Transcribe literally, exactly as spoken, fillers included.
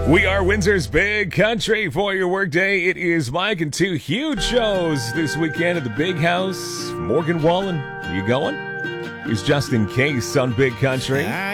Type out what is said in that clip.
We are Windsor's Big Country for your workday. It is Mike and two huge shows this weekend at the Big House. Morgan Wallen, you going? Here's Just In Case on Big Country.